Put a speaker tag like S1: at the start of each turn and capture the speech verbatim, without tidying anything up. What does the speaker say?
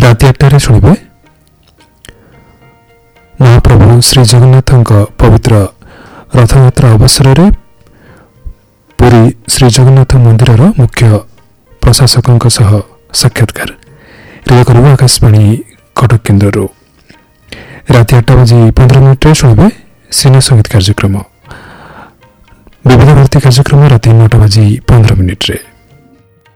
S1: ରାତି ଆଠଟାରେ ଶୁଣିବେ ମହାପ୍ରଭୁ ଶ୍ରୀ ଜଗନ୍ନାଥଙ୍କ ପବିତ୍ର ରଥଯାତ୍ରା ଅବସରରେ ପୁରୀ ଶ୍ରୀ ଜଗନ୍ନାଥ ମନ୍ଦିରର ମୁଖ୍ୟ ପ୍ରଶାସକଙ୍କ ସହ ସାକ୍ଷାତକାର ରେଡ଼ିଓ କରିବ ଆକାଶବାଣୀ କଟକ କେନ୍ଦ୍ରରୁ। ରାତି ଆଠଟା ବାଜି ପନ୍ଦର ମିନିଟ୍ରେ ଶୁଣିବେ ସିନେ ସଙ୍ଗୀତ କାର୍ଯ୍ୟକ୍ରମ। ବିବିଧ ଭାରତୀ କାର୍ଯ୍ୟକ୍ରମ ରାତି ନଅଟା ବାଜି ପନ୍ଦର ମିନିଟ୍ରେ।